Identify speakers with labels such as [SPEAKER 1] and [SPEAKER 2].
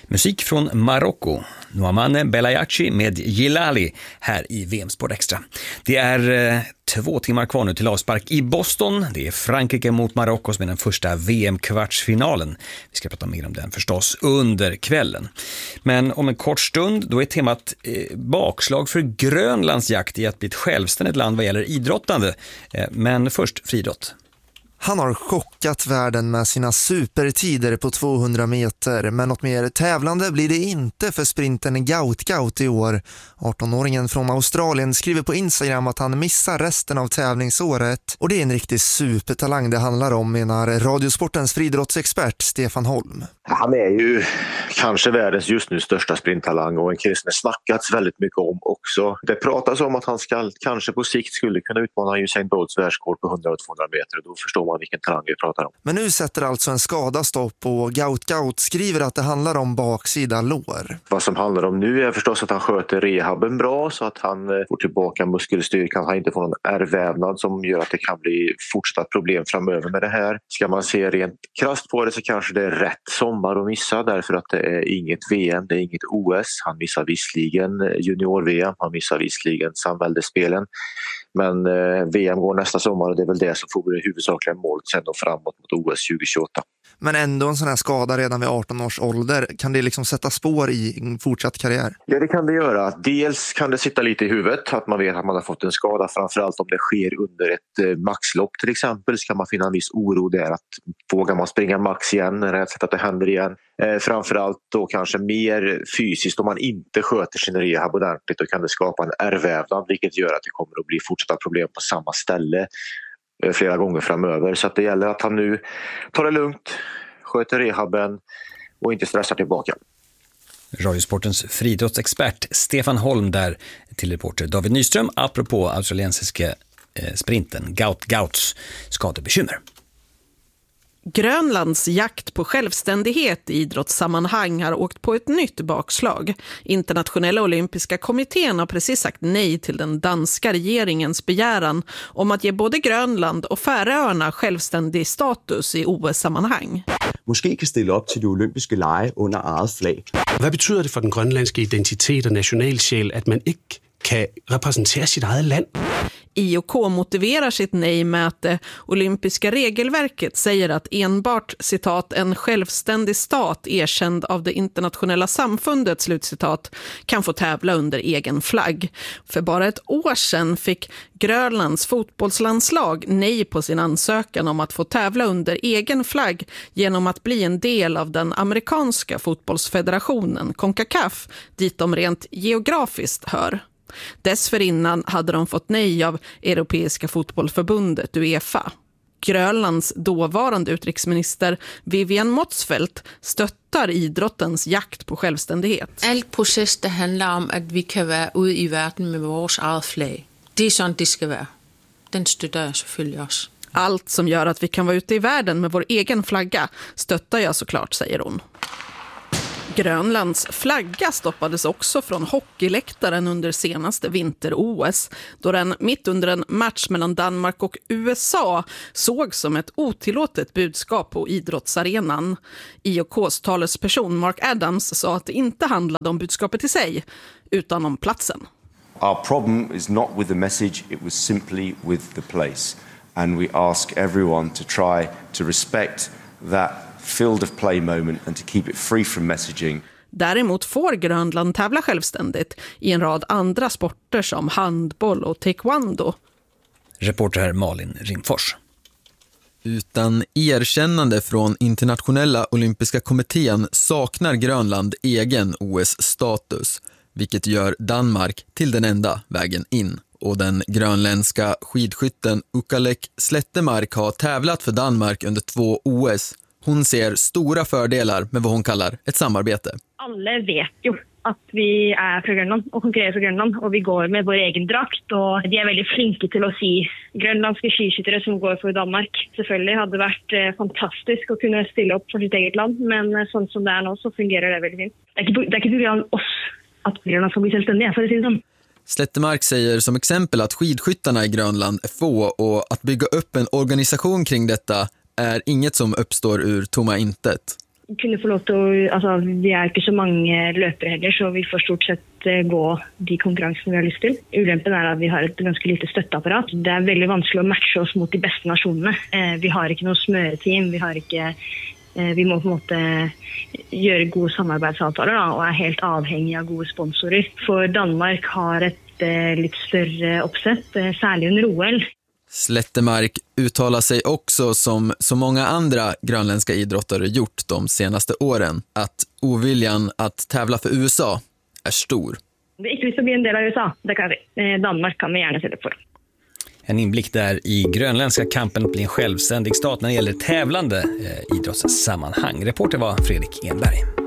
[SPEAKER 1] Musik från Marocko. Nouamane Bellayachi med Gilali här i VM Sport Extra. Det är 2 timmar kvar nu till avspark i Boston. Det är Frankrike mot Marocko som är den första VM-kvartsfinalen. Vi ska prata mer om den förstås under kvällen. Men om en kort stund då är temat bakslag för Grönlands jakt i att bli ett självständigt land vad gäller idrottande. Men först friidrott.
[SPEAKER 2] Han har chockat världen med sina supertider på 200 meter, men något mer tävlande blir det inte för sprinten Gaut i år. 18-åringen från Australien skriver på Instagram att han missar resten av tävlingsåret, och det är en riktig supertalang det handlar om, menar Radiosportens friidrottsexpert Stefan Holm.
[SPEAKER 3] Han är ju kanske världens just nu största sprinttalang och en kille som det snackats väldigt mycket om också. Det pratas om att han kanske på sikt skulle kunna utmana Usain Bolts världskort på 100 och 200 meter. Då förstår man vilken talang vi pratar om. Men
[SPEAKER 2] nu sätter alltså en skada stopp, och Gaut skriver att det handlar om baksida lår.
[SPEAKER 3] Vad som handlar om nu är förstås att han sköter rehaben bra så att han får tillbaka muskelstyrkan. Han inte får någon ärrvävnad som gör att det kan bli fortsatt problem framöver med det här. Ska man se rent krasst på det så kanske det är rätt sommar att missa, därför att det är inget VM, det är inget OS. Han missar visserligen junior-VM, han missar visserligen samväldespelen. Men VM går nästa sommar och det är väl det som får det huvudsakliga målet sen och framåt mot OS 2028.
[SPEAKER 2] Men ändå en sån här skada redan vid 18 års ålder, kan det liksom sätta spår i en fortsatt karriär?
[SPEAKER 3] Ja, det kan det göra. Dels kan det sitta lite i huvudet att man vet att man har fått en skada, framförallt om det sker under ett maxlopp till exempel. Så kan man finna en viss oro där att vågar man springa max igen, rätt sätt att det händer igen. Framförallt då kanske mer fysiskt om man inte sköter sin rehab ordentligt, då kan det skapa en ärrvävnad, vilket gör att det kommer att bli fortsatta problem på samma ställe flera gånger framöver. Så att det gäller att han nu tar det lugnt, sköter rehaben och inte stressar tillbaka.
[SPEAKER 1] Radiosportens friidrottsexpert Stefan Holm där till reporter David Nyström apropå australiensiska sprinten Gauts skadebekymmer.
[SPEAKER 4] Grönlands jakt på självständighet i idrottssammanhang har åkt på ett nytt bakslag. Internationella olympiska kommittén har precis sagt nej till den danska regeringens begäran om att ge både Grönland och Färöarna självständig status i OS-sammanhang.
[SPEAKER 5] Måske kan ställa upp till de olympiska lege under eget flag.
[SPEAKER 6] Vad betyder det för den grönländska identitet och nationalsjäl att man inte kan representera sitt eget land?
[SPEAKER 4] IOK motiverar sitt nej med att det olympiska regelverket säger att enbart, citat, en självständig stat erkänd av det internationella samfundet, slutcitat, kan få tävla under egen flagg. För bara ett år sedan fick Grönlands fotbollslandslag nej på sin ansökan om att få tävla under egen flagg genom att bli en del av den amerikanska fotbollsfederationen, CONCACAF, dit de rent geografiskt hör. Dessförinnan hade de fått nej av Europeiska fotbollförbundet UEFA. Grönlands dåvarande utrikesminister Vivian Motzfeldt stöttar idrottens jakt på självständighet.
[SPEAKER 7] Allt process det handlar om att vi kan vara ute i världen med vårt eget flagg. Det är sånt det ska vara. Den stöttar jag såklart oss.
[SPEAKER 4] Allt som gör att vi kan vara ute i världen med vår egen flagga stöttar jag såklart, säger hon. Grönlands flagga stoppades också från hockeyläktaren under senaste vinter-OS, då den mitt under en match mellan Danmark och USA såg som ett otillåtet budskap på idrottsarenan. IOKs talesperson Mark Adams sa att det inte handlade om budskapet i sig, utan om platsen.
[SPEAKER 8] Our problem is not with the message, it was simply with the place. And we ask everyone to try to respect that field of play moment and to keep it free from messaging.
[SPEAKER 4] Däremot får Grönland tävla självständigt i en rad andra sporter som handboll och taekwondo.
[SPEAKER 1] Reporter Malin Rimfors.
[SPEAKER 9] Utan erkännande från internationella olympiska kommittén saknar Grönland egen OS-status, vilket gör Danmark till den enda vägen in. Och den grönländska skidskytten Ukaleq Slettemark har tävlat för Danmark under 2 OS. Hon ser stora fördelar med vad hon kallar ett samarbete.
[SPEAKER 10] Alla vet ju att vi är från Grönland och konkurrerar från Grönland och vi går med vår egen drakt och de är väldigt flinka till att se grönländska skiskytare som går för Danmark. Selvfølgelig hade det varit fantastiskt att kunna ställa upp för sitt eget land, men sånt som det är nu så fungerar det väldigt fint. Det är inte på grund av oss att Grönland ska bli självständiga, för det är så.
[SPEAKER 9] Slettemark säger som exempel att skidskyttarna i Grönland är få och att bygga upp en organisation kring detta är inget som uppstår ur tomma intet.
[SPEAKER 10] kunne få lov til å, altså vi er ikke så mange løpere heller, så vi får stort sett gå de konkurransene vi har lyst til. Ulempen er at vi har et ganske lite støtteapparat. Det er veldig vanskelig å matche oss mot de beste nasjonene. Vi har ikke noe smøreteam, vi må på en måte gjøre gode samarbeidsavtaler da, og er helt avhengig av gode sponsorer. For Danmark har et litt større oppsett, særlig under OL.
[SPEAKER 9] Slettemark uttalar sig också som så många andra grönländska idrottare gjort de senaste åren att oviljan att tävla för USA är stor.
[SPEAKER 10] Det är inte så bli en del av USA, det kan vi. Danmark kan vi gärna se det för.
[SPEAKER 1] En inblick där i grönländska kampen att bli en självständig stat när det gäller tävlande idrottssammanhang. Reporter var Fredrik Enberg.